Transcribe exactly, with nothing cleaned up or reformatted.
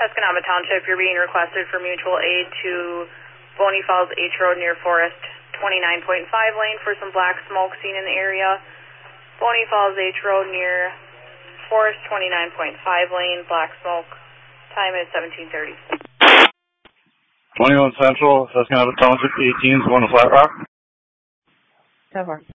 Escanaba Township, you're being requested for mutual aid to Boney Falls H Road near Forest twenty-nine point five lane for some black smoke seen in the area. Boney Falls H Road near Forest twenty-nine point five lane, black smoke. Time is seventeen thirty. twenty-one Central, Escanaba Township, eighteen is going to Flat Rock. ten four.